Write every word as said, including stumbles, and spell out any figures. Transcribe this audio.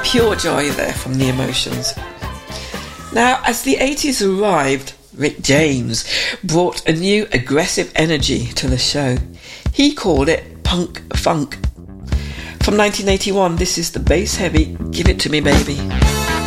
pure joy there from the Emotions. Now, as the eighties arrived, Rick James brought a new aggressive energy to the show. He called it punk funk. From nineteen eighty-one, this is the bass heavy Give It To Me Baby.